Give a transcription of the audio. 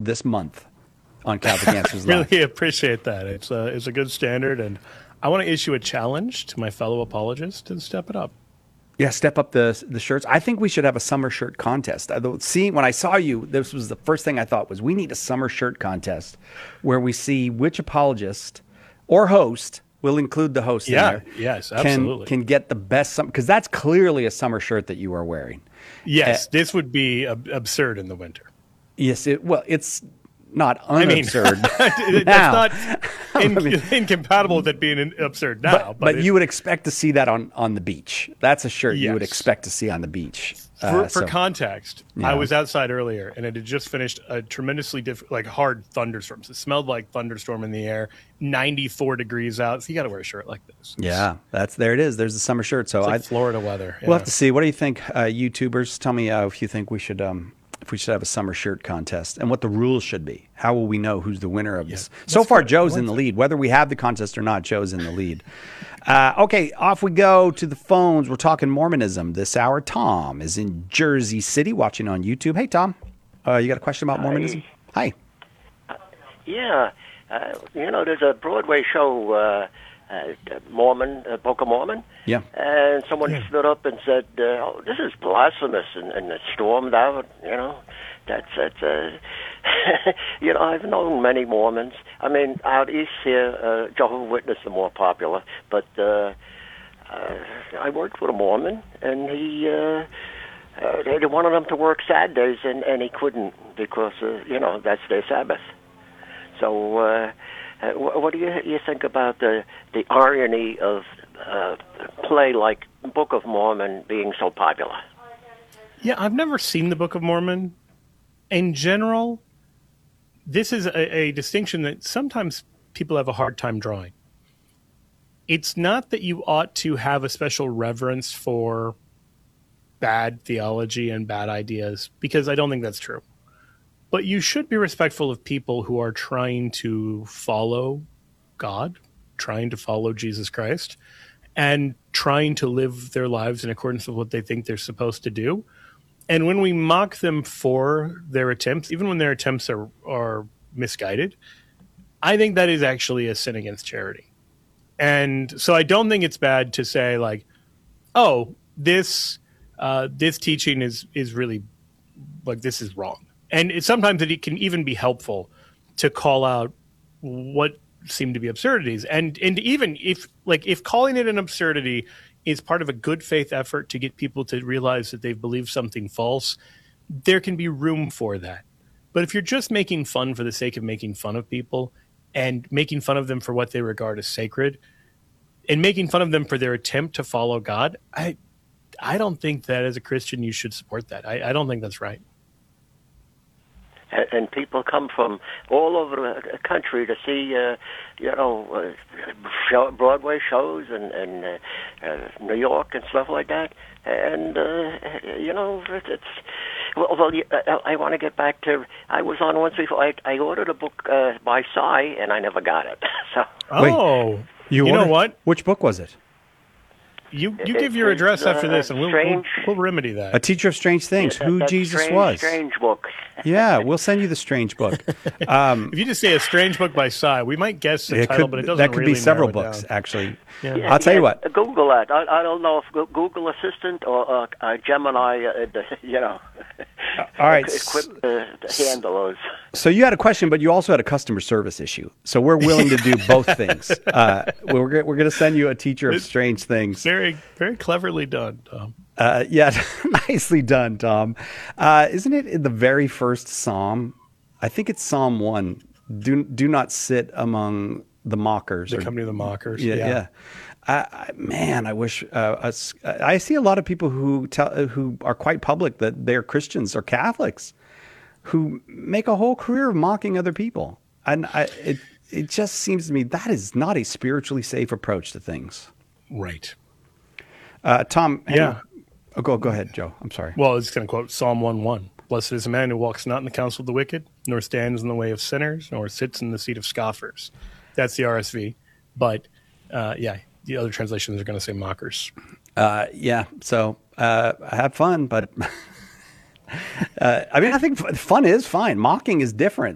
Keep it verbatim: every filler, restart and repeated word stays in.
this month on Catholic Answers Live. Really appreciate that. It's a, it's a good standard, and I want to issue a challenge to my fellow apologists to step it up. Yeah, step up the the shirts. I think we should have a summer shirt contest. I, see, when I saw you, this was the first thing I thought was we need a summer shirt contest where we see which apologist or host, we'll include the host yeah, in there. Yes, can, absolutely. Can get the best, because that's clearly a summer shirt that you are wearing. Yes, uh, this would be ab- absurd in the winter. Yes, it, well, it's not unabsurd. I mean, that's not in, I mean, incompatible with it being absurd now. But, but, but it, you would expect to see that on, on the beach. That's a shirt yes. you would expect to see on the beach. For, Uh, for so, context, yeah. I was outside earlier, and it had just finished a tremendously diff- like hard thunderstorms. It smelled like thunderstorm in the air, ninety-four degrees out. So you got to wear a shirt like this. It's, yeah, that's there it is. There's the summer shirt. So it's like I, Florida weather. Yeah. We'll have to see. What do you think, uh, YouTubers? Tell me uh, if you think we should um, if we should have a summer shirt contest and what the rules should be. How will we know who's the winner of this? Yeah, so far, good. Joe's in the lead. Whether we have the contest or not, Joe's in the lead. Uh, okay, off we go to the phones. We're talking Mormonism this hour. Tom is in Jersey City watching on YouTube. Hey, Tom. Uh, you got a question about Mormonism? Hi. Uh, yeah. Uh, you know, there's a Broadway show, uh, uh, Mormon, uh, Book of Mormon. Yeah. And someone Yeah. stood up and said, uh, oh, this is blasphemous, and, and it stormed out, you know. That's, that's uh, you know, I've known many Mormons. I mean, out east here, uh, Jehovah's Witness are more popular, but uh, uh, I worked with a Mormon, and he, uh, uh, they wanted him to work Saturdays, and, and he couldn't because, uh, you know, that's their Sabbath. So, uh, uh, what do you you think about the the irony of uh, play like Book of Mormon being so popular? Yeah, I've never seen the Book of Mormon. In general, this is a, a distinction that sometimes people have a hard time drawing. It's not that you ought to have a special reverence for bad theology and bad ideas, because I don't think that's true. But you should be respectful of people who are trying to follow God, trying to follow Jesus Christ, and trying to live their lives in accordance with what they think they're supposed to do. And when we mock them for their attempts, even when their attempts are, are misguided, I think that is actually a sin against charity. And so I don't think it's bad to say, like, oh, this uh, this teaching is is really, like, this is wrong. And it, sometimes it can even be helpful to call out what seem to be absurdities. And and even if, like, if calling it an absurdity is part of a good faith effort to get people to realize that they've believed something false, there can be room for that. But if you're just making fun for the sake of making fun of people and making fun of them for what they regard as sacred and making fun of them for their attempt to follow God, I I don't think that as a Christian you should support that. I, I don't think that's right. And, and people come from all over the country to see, uh, you know, uh, show, Broadway shows and, and uh, uh, New York and stuff like that. And, uh, you know, it's... Well, well I, I want to get back to... I was on once before. I, I ordered a book uh, by Psy, and I never got it. So. Oh, Wait, you, you know what? Which book was it? You you give your address uh, after this, and we'll, we'll, we'll remedy that. A Teacher of Strange Things, Yeah, who that Jesus strange, was. Strange book. Yeah, we'll send you the strange book. Um, if you just say a strange book by Psy, we might guess the it title, could, but it doesn't that could really be several narrow it books, down. actually. Yeah. Yeah, I'll tell yeah, you what. Google that. I, I don't know if Google Assistant or uh, uh, Gemini, uh, you know, All right. equipped uh, to handle those. So you had a question, but you also had a customer service issue. So we're willing to do both things. Uh, we're we're going to send you a Teacher of Strange Things. Very, very cleverly done, Tom. Uh, yeah, nicely done, Tom. Uh, isn't it in the very first Psalm? I think it's Psalm one. Do do not sit among the mockers. The or, company of the mockers. Yeah, Yeah. yeah. I, I, man, I wish uh, us, I see a lot of people who tell who are quite public that they're Christians or Catholics, who make a whole career of mocking other people, and I, it it just seems to me that is not a spiritually safe approach to things. Right. Uh, Tom, hang Yeah. on. Oh, go go ahead, Joe. I'm sorry. Well, it's going to quote Psalm one one. Blessed is a man who walks not in the counsel of the wicked, nor stands in the way of sinners, nor sits in the seat of scoffers. That's the R S V. But, uh, yeah, the other translations are going to say mockers. Uh, yeah. So uh, have fun, but uh, I mean, I think f- fun is fine. Mocking is different